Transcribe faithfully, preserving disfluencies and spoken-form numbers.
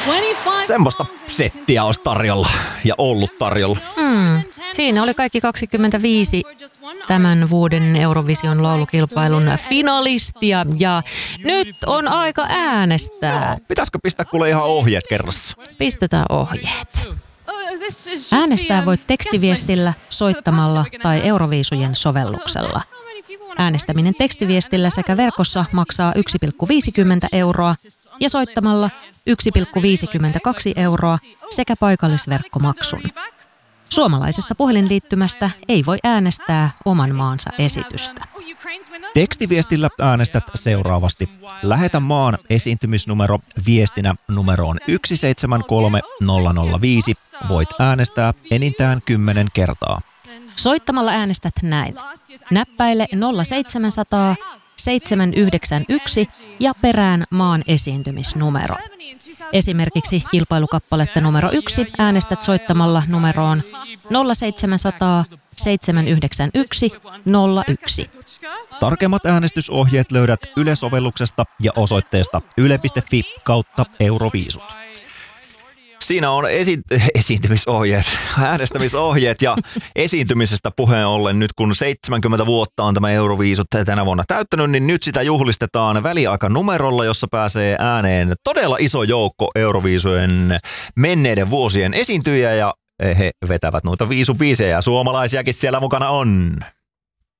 Semmoista settiä olisi tarjolla ja ollut tarjolla. Mm. Siinä oli kaikki kaksikymmentäviisi tämän vuoden Eurovision laulukilpailun finalistia ja nyt on aika äänestää. Pitäisikö pistää kuule ihan ohjeet kerrassa? Pistetään ohjeet. Äänestää voit tekstiviestillä, soittamalla tai Euroviisujen sovelluksella. Äänestäminen tekstiviestillä sekä verkossa maksaa yksi pilkku viisikymmentä euroa ja soittamalla yksi pilkku viisikymmentäkaksi euroa sekä paikallisverkkomaksun. Suomalaisesta puhelinliittymästä ei voi äänestää oman maansa esitystä. Tekstiviestillä äänestät seuraavasti. Lähetä maan esiintymisnumero viestinä numeroon yksi seitsemän kolme nolla nolla viisi. Voit äänestää enintään kymmenen kertaa. Soittamalla äänestät näin. Näppäile nolla seitsemänsataa seitsemän yhdeksän yksi ja perään maan esiintymisnumero. Esimerkiksi kilpailukappaletta numero yksi äänestät soittamalla numeroon nolla seitsemänsataa seitsemän yhdeksän yksi nolla yksi. Tarkemmat äänestysohjeet löydät Yle-sovelluksesta ja osoitteesta yle piste fi kautta Euroviisut. Siinä on esi- esiintymisohjeet, äänestämisohjeet ja esiintymisestä puheen ollen nyt kun seitsemänkymmentä vuotta on tämä Euroviisut tänä vuonna täyttänyt, niin nyt sitä juhlistetaan väliaikanumerolla, jossa pääsee ääneen todella iso joukko Euroviisujen menneiden vuosien esiintyjiä ja he vetävät noita viisubiisejä. Suomalaisiakin siellä mukana on.